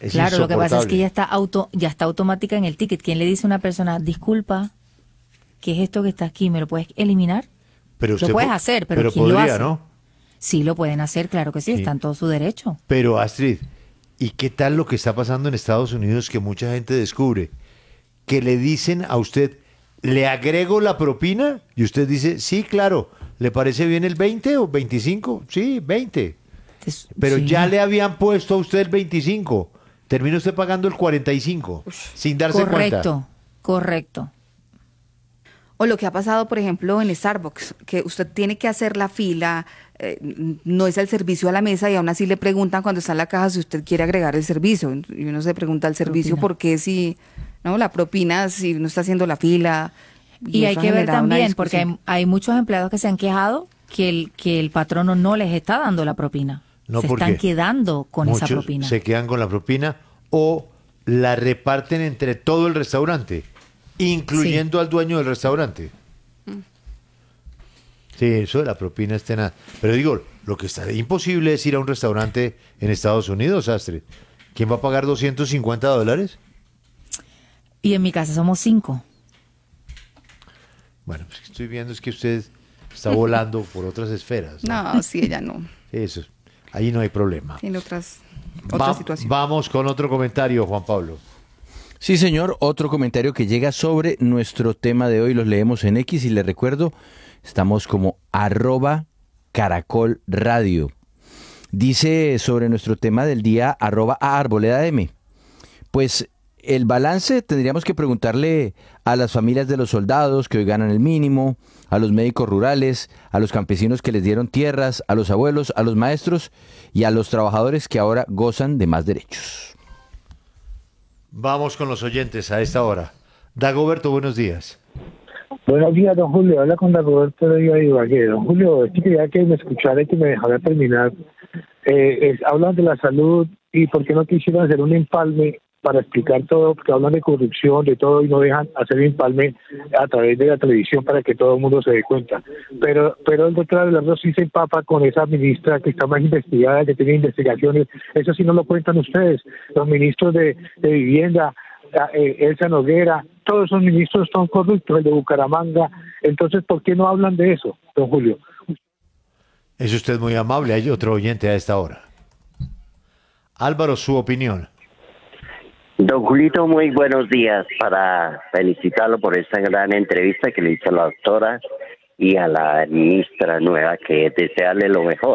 Es Claro, lo que pasa es que insoportable. ya está automática en el ticket. ¿Quién le dice a una persona, disculpa, qué es esto que está aquí? ¿Me lo puedes eliminar? Pero Lo usted puedes hacer, pero pero ¿quién lo podría, hace? ¿no? Sí, lo pueden hacer, claro que sí, Sí. está en todo su derecho. Pero Astrid, ¿y qué tal lo que está pasando en Estados Unidos que mucha gente descubre? Que le dicen a usted, ¿le agrego la propina? Y usted dice, sí, claro, ¿le parece bien el 20 o 25? Sí, 20. Pero ya Sí, le habían puesto a usted el 25. Termina usted pagando el 45, sin darse cuenta. correcto, correcto. O lo que ha pasado, por ejemplo, en Starbucks, que usted tiene que hacer la fila, no es el servicio a la mesa y aún así le preguntan cuando está en la caja si usted quiere agregar el servicio. Y uno se pregunta al servicio Propina. por qué si, ¿no? La propina, si uno está haciendo la fila. Y hay eso ha que ver generado una también, porque discusión. hay muchos empleados que se han quejado que el patrono no les está dando la propina. No, Se porque están quedando con esa muchos propina. se quedan con la propina o la reparten entre todo el restaurante, incluyendo al dueño del restaurante. Sí, eso de la propina es tenaz. Pero digo, lo que está imposible es ir a un restaurante en Estados Unidos, Astrid. ¿Quién va a pagar $250? Y en mi casa somos 5. Bueno, pues estoy viendo es que usted está volando por otras esferas, ¿no? No, sí, ella no. Eso, ahí no hay problema. Tiene otra situación. Vamos con otro comentario, Juan Pablo. Sí, señor, otro comentario que llega sobre nuestro tema de hoy, los leemos en X y les recuerdo, estamos como @Caracol Radio. Dice sobre nuestro tema del día @ARboledaM. Pues el balance tendríamos que preguntarle a las familias de los soldados que hoy ganan el mínimo, a los médicos rurales, a los campesinos que les dieron tierras, a los abuelos, a los maestros y a los trabajadores que ahora gozan de más derechos. Vamos con los oyentes a esta hora. Dagoberto, buenos días. Buenos días, don Julio. Habla con Dagoberto de Ibagué. Don Julio, es que quería que me escuchara y que me dejara terminar. Hablan de la salud y por qué no quisieron hacer un empalme para explicar todo, porque hablan de corrupción, de todo, y no dejan hacer un empalme a través de la televisión para que todo el mundo se dé cuenta. Pero el doctor Abelardo sí se empapa con esa ministra que está más investigada, que tiene investigaciones. Eso sí no lo cuentan ustedes. Los ministros de Vivienda, Elsa Noguera, todos esos ministros son corruptos, el de Bucaramanga. Entonces, ¿por qué no hablan de eso, don Julio? Es usted muy amable. Hay otro oyente a esta hora. Álvaro, su opinión. Don Julito, muy buenos días, para felicitarlo por esta gran entrevista que le hizo a la doctora y a la ministra nueva, que desearle lo mejor.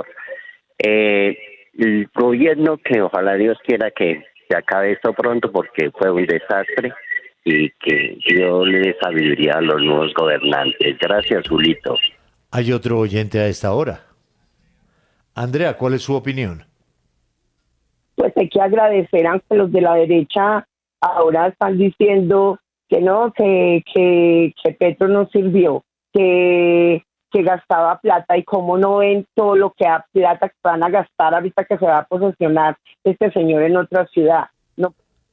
El gobierno, que ojalá Dios quiera que se acabe esto pronto porque fue un desastre, y que Dios le dé sabiduría a los nuevos gobernantes. Gracias, Julito. Hay otro oyente a esta hora. Andrea, ¿cuál es su opinión? Pues hay que agradecer, aunque los de la derecha ahora están diciendo que no, que Petro no sirvió, que gastaba plata, y cómo no ven todo lo que da plata que van a gastar ahorita que se va a posesionar este señor en otra ciudad. No.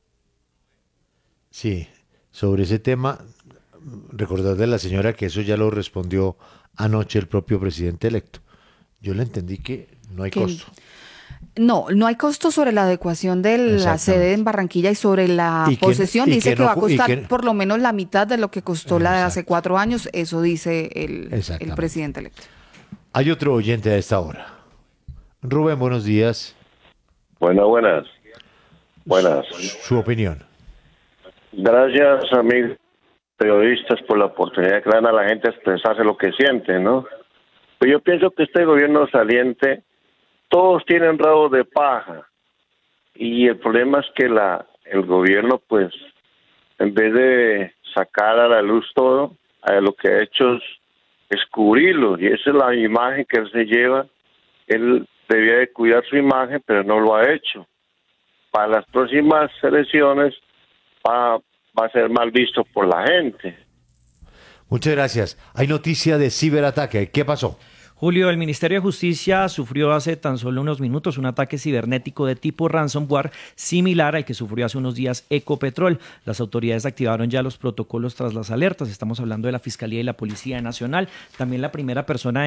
Sí, sobre ese tema, recordarle a la señora que eso ya lo respondió anoche el propio presidente electo. Yo le entendí que no hay costo. No hay costo sobre la adecuación de la sede en Barranquilla, y sobre la posesión dice que va a costar por lo menos la mitad de lo que costó la de hace 4 años. Eso dice el presidente electo. Hay otro oyente a esta hora. Rubén, buenos días. Buenas. Su opinión. Gracias, amigos periodistas, por la oportunidad que dan a la gente a expresarse lo que siente, ¿no? Pues yo pienso que este gobierno saliente, todos tienen rabo de paja, y el problema es que el gobierno, pues, en vez de sacar a la luz todo, lo que ha hecho es cubrirlo, y esa es la imagen que él se lleva. Él debía de cuidar su imagen, pero no lo ha hecho. Para las próximas elecciones va a ser mal visto por la gente. Muchas gracias. Hay noticia de ciberataque. ¿Qué pasó? Julio, el Ministerio de Justicia sufrió hace tan solo unos minutos un ataque cibernético de tipo ransomware similar al que sufrió hace unos días Ecopetrol. Las autoridades activaron ya los protocolos tras las alertas. Estamos hablando de la Fiscalía y la Policía Nacional. También la primera persona en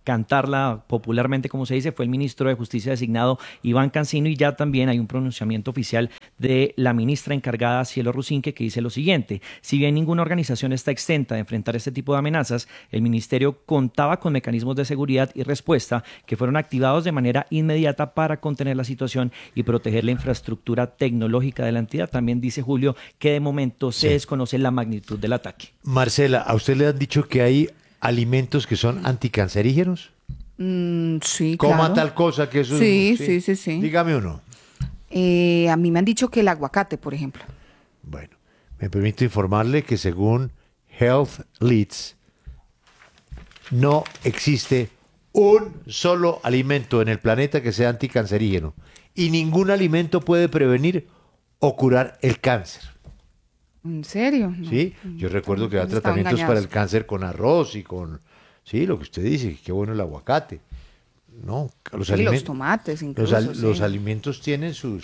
cantarla popularmente, como se dice, fue el ministro de Justicia designado Iván Cancino, y ya también hay un pronunciamiento oficial de la ministra encargada, Cielo Rusinque, que dice lo siguiente: si bien ninguna organización está exenta de enfrentar este tipo de amenazas, el ministerio contaba con mecanismos de seguridad y respuesta que fueron activados de manera inmediata para contener la situación y proteger la infraestructura tecnológica de la entidad. También dice Julio que de momento se desconoce la magnitud del ataque. Marcela, ¿a usted le han dicho que hay alimentos que son anticancerígenos? Sí, Coma claro. tal cosa que eso Sí. Dígame uno. A mí me han dicho que el aguacate, por ejemplo. Bueno, me permito informarle que según Health Leads, no existe un solo alimento en el planeta que sea anticancerígeno, y ningún alimento puede prevenir o curar el cáncer. ¿En serio? No. ¿Sí? Yo recuerdo que da Estaban tratamientos engañados. para el cáncer con arroz y con... Sí, lo que usted dice, qué bueno el aguacate. No, los Sí, alimentos... los tomates incluso. Los alimentos tienen sus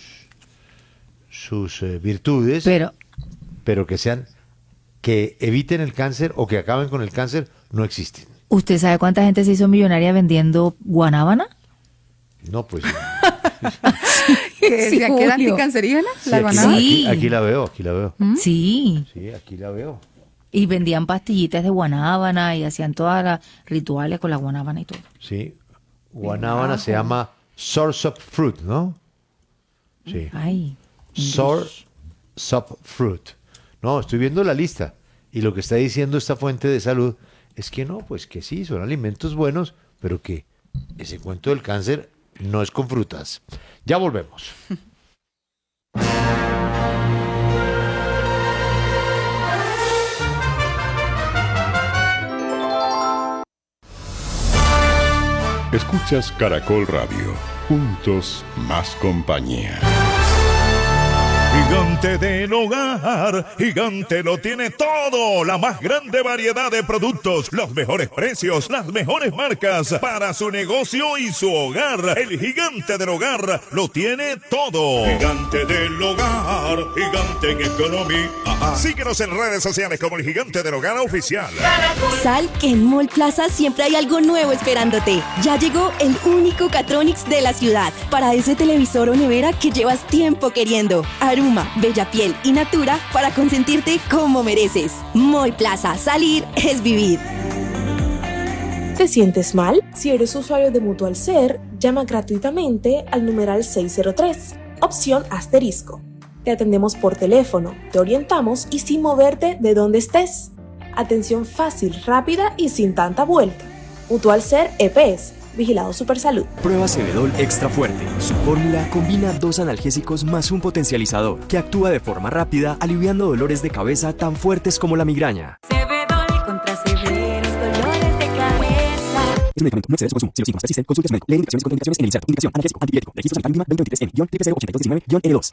virtudes, pero que eviten el cáncer o que acaben con el cáncer, no existen. ¿Usted sabe cuánta gente se hizo millonaria vendiendo guanábana? No, pues... ¿Que Sí, decía que era Julio. anticancerígena? Sí, ¿La aquí, guanábana? Sí. aquí la veo. Sí. Sí, aquí la veo. Y vendían pastillitas de guanábana y hacían todos los rituales con la guanábana y todo. Sí. Guanábana se llama Soursop fruit, ¿no? Sí. Ay. Soursop fruit. No, estoy viendo la lista. Y lo que está diciendo esta fuente de salud es que no, pues que sí, son alimentos buenos, pero que ese cuento del cáncer no es con frutas. Ya volvemos. Escuchas Caracol Radio. Juntos, más compañía. Gigante del hogar, Gigante lo tiene todo, la más grande variedad de productos, los mejores precios, las mejores marcas para su negocio y su hogar. El Gigante del hogar lo tiene todo. Gigante del hogar, Gigante en economía. Síguenos en redes sociales como el Gigante del hogar oficial. Sal que en Mall Plaza siempre hay algo nuevo esperándote. Ya llegó el único Catronics de la ciudad para ese televisor o nevera que llevas tiempo queriendo. Aruma, Bellapiel y Natura para consentirte como mereces. Mall Plaza, salir es vivir. ¿Te sientes mal? Si eres usuario de Mutual Ser, llama gratuitamente al numeral 603, opción asterisco. Te atendemos por teléfono, te orientamos y sin moverte de donde estés. Atención fácil, rápida y sin tanta vuelta. Mutual Ser EPS. Vigilado Supersalud. Prueba Cebedol Extra Fuerte. Su fórmula combina 2 analgésicos más un potencializador que actúa de forma rápida, aliviando dolores de cabeza tan fuertes como la migraña. Cebedol contra severos dolores de cabeza. Es un medicamento, no excede su consumo. Si los síntomas persisten, consulte a su médico. Lee indicaciones y contraindicaciones en el inserto. Indicación: analgésico, antibiótico. Registro sanitario NIMA 2023N-TPC8219-N2.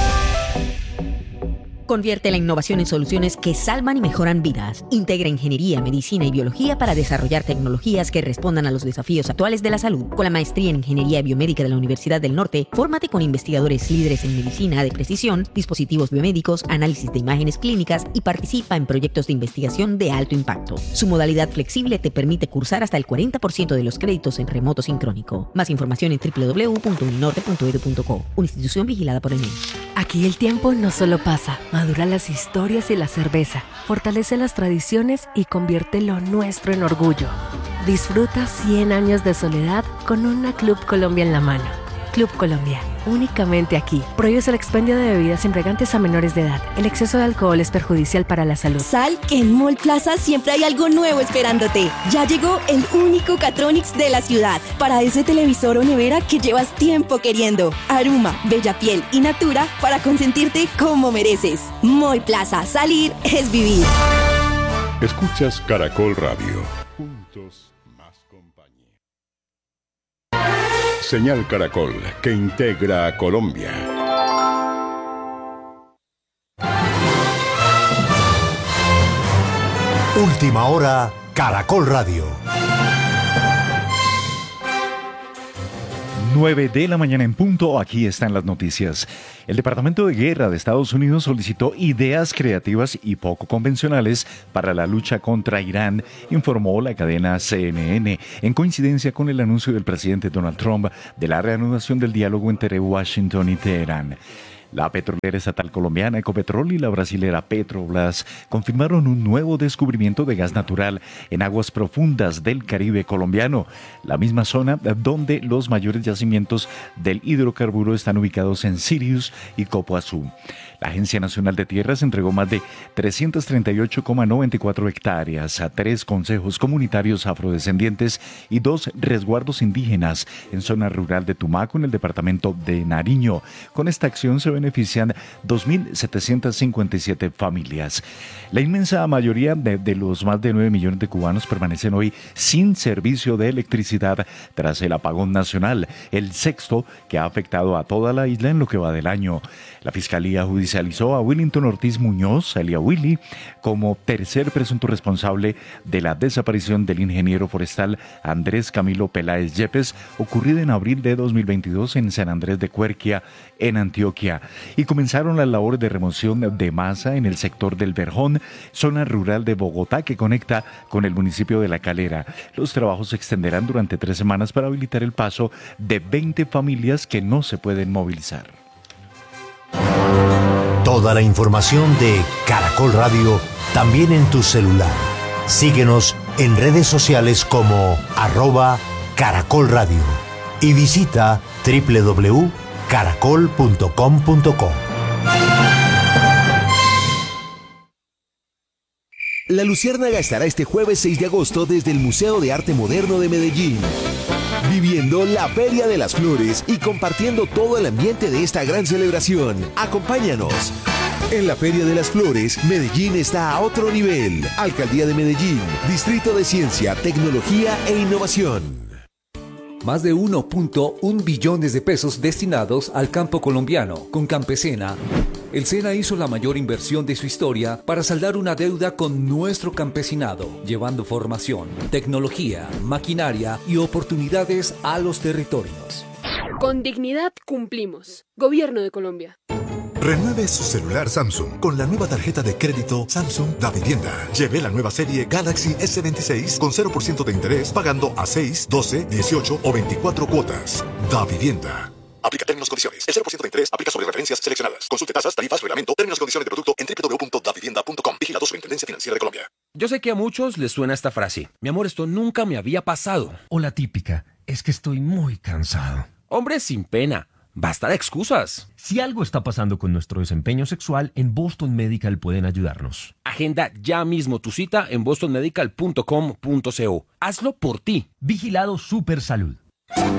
Convierte la innovación en soluciones que salvan y mejoran vidas. Integra ingeniería, medicina y biología para desarrollar tecnologías que respondan a los desafíos actuales de la salud. Con la maestría en Ingeniería Biomédica de la Universidad del Norte, fórmate con investigadores líderes en medicina de precisión, dispositivos biomédicos, análisis de imágenes clínicas y participa en proyectos de investigación de alto impacto. Su modalidad flexible te permite cursar hasta el 40% de los créditos en remoto sincrónico. Más información en www.uninorte.edu.co. Una institución vigilada por el MEN. Aquí el tiempo no solo pasa, madura las historias y la cerveza, fortalece las tradiciones y convierte lo nuestro en orgullo. Disfruta 100 años de soledad con una Club Colombia en la mano. Club Colombia, únicamente aquí. Prohíbes el expendio de bebidas embriagantes a menores de edad. El exceso de alcohol es perjudicial para la salud. Sal que en Mall Plaza siempre hay algo nuevo esperándote. Ya llegó el único Catronics de la ciudad para ese televisor o nevera que llevas tiempo queriendo. Aruma, Bellapiel y Natura para consentirte como mereces. Mall Plaza, salir es vivir. Escuchas Caracol Radio. Juntos, más compañía. Señal Caracol, que integra a Colombia. Última hora, Caracol Radio. 9 de la mañana en punto, aquí están las noticias. El Departamento de Guerra de Estados Unidos solicitó ideas creativas y poco convencionales para la lucha contra Irán, informó la cadena CNN, en coincidencia con el anuncio del presidente Donald Trump de la reanudación del diálogo entre Washington y Teherán. La petrolera estatal colombiana Ecopetrol y la brasilera Petrobras confirmaron un nuevo descubrimiento de gas natural en aguas profundas del Caribe colombiano, la misma zona donde los mayores yacimientos del hidrocarburo están ubicados en Sirius y Copoazú. La Agencia Nacional de Tierras entregó más de 338,94 hectáreas a 3 consejos comunitarios afrodescendientes y 2 resguardos indígenas en zona rural de Tumaco, en el departamento de Nariño. Con esta acción se benefician 2.757 familias. La inmensa mayoría de los más de 9 millones de cubanos permanecen hoy sin servicio de electricidad tras el apagón nacional, el sexto que ha afectado a toda la isla en lo que va del año. La Fiscalía judicializó a Willington Ortiz Muñoz, alias Willy, como tercer presunto responsable de la desaparición del ingeniero forestal Andrés Camilo Peláez Yepes, ocurrida en abril de 2022 en San Andrés de Cuerquia, en Antioquia. Y comenzaron las labores de remoción de masa en el sector del Verjón, zona rural de Bogotá que conecta con el municipio de La Calera. Los trabajos se extenderán durante 3 semanas para habilitar el paso de 20 familias que no se pueden movilizar. Toda la información de Caracol Radio también en tu celular. Síguenos en redes sociales como @Caracol Radio y visita www.caracol.com.co. La Luciérnaga estará este jueves 6 de agosto desde el Museo de Arte Moderno de Medellín, viviendo la Feria de las Flores y compartiendo todo el ambiente de esta gran celebración. Acompáñanos. En la Feria de las Flores, Medellín está a otro nivel. Alcaldía de Medellín, Distrito de Ciencia, Tecnología e Innovación. Más de 1.1 billones de pesos destinados al campo colombiano. Con Campesena, el SENA hizo la mayor inversión de su historia para saldar una deuda con nuestro campesinado, llevando formación, tecnología, maquinaria y oportunidades a los territorios. Con dignidad cumplimos. Gobierno de Colombia. Renueve su celular Samsung con la nueva tarjeta de crédito Samsung Davivienda. Lleve la nueva serie Galaxy S26 con 0% de interés pagando a 6, 12, 18 o 24 cuotas. Davivienda. Aplica términos y condiciones. El 0% de interés aplica sobre referencias seleccionadas. Consulte tasas, tarifas, reglamento, términos y condiciones de producto en www.davivienda.com. Vigilado Superintendencia Financiera de Colombia. Yo sé que a muchos les suena esta frase. Mi amor, esto nunca me había pasado. O la típica, es que estoy muy cansado. Hombre, sin pena. Basta de excusas. Si algo está pasando con nuestro desempeño sexual, en Boston Medical pueden ayudarnos. Agenda ya mismo tu cita en bostonmedical.com.co. Hazlo por ti. Vigilado Super Salud.